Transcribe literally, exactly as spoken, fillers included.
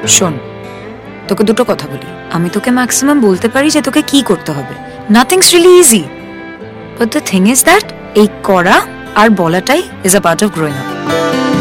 শোন, তোকে দুটো কথা বলি। আমি তোকে ম্যাক্সিমাম বলতে পারি যে তোকে কি করতে হবে। Nothing's really easy, but the thing is that এই করা আর বলাটাই is a part of growing up.